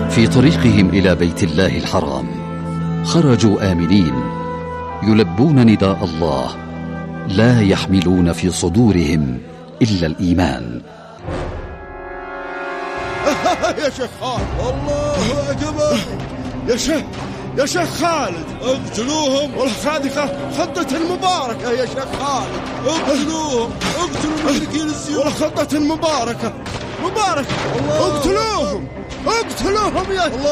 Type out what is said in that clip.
في طريقهم إلى بيت الله الحرام خرجوا آمنين يلبون نداء الله، لا يحملون في صدورهم إلا الإيمان. يا شيخ خالد، الله أكبر. يا شيخ خالد، اقتلوهم. والخادقة خطة المباركة يا شيخ خالد، اقتلوهم. اقتلوا المشركين السيوف. والخطة المباركة مباركة. اقتلوهم يا الله.